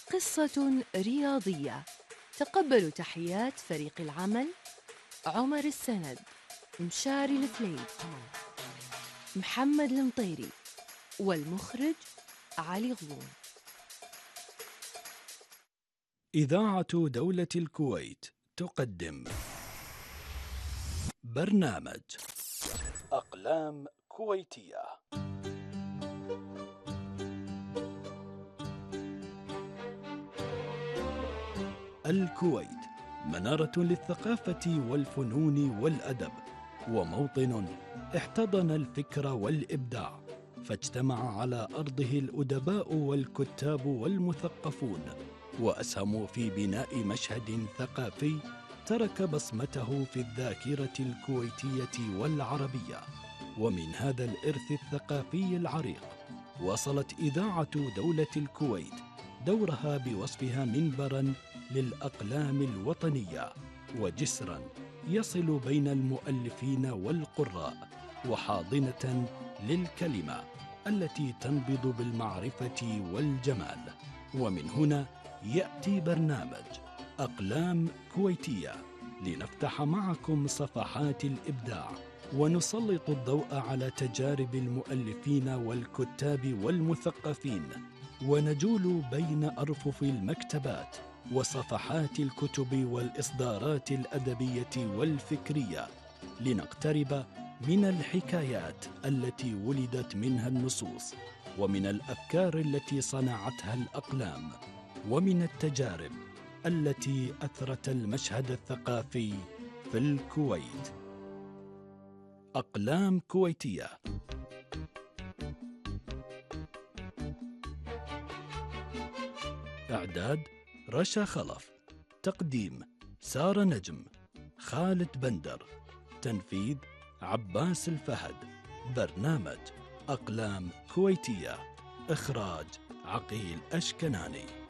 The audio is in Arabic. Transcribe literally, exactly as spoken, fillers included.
قصة رياضية. تقبلوا تحيات فريق العمل: عمر السند، مشاري الفليد، محمد المطيري، والمخرج علي غضون. إذاعة دولة الكويت تقدم برنامج أقلام كويتية. الكويت منارة للثقافة والفنون والأدب، وموطن احتضن الفكر والإبداع، فاجتمع على أرضه الأدباء والكتاب والمثقفون، وأسهموا في بناء مشهد ثقافي ترك بصمته في الذاكرة الكويتية والعربية. ومن هذا الإرث الثقافي العريق وصلت إذاعة دولة الكويت دورها بوصفها منبراً للأقلام الوطنية، وجسراً يصل بين المؤلفين والقراء، وحاضنة للكلمة التي تنبض بالمعرفة والجمال. ومن هنا يأتي برنامج أقلام كويتية، لنفتح معكم صفحات الإبداع، ونسلط الضوء على تجارب المؤلفين والكتاب والمثقفين، ونجول بين أرفف المكتبات وصفحات الكتب والإصدارات الأدبية والفكرية، لنقترب من الحكايات التي ولدت منها النصوص، ومن الأفكار التي صنعتها الأقلام، ومن التجارب التي أثرت المشهد الثقافي في الكويت. أقلام كويتية. إعداد رشا خلف، تقديم سارة نجم، خالد بندر، تنفيذ عباس الفهد. برنامج أقلام كويتية، إخراج عقيل أشكناني.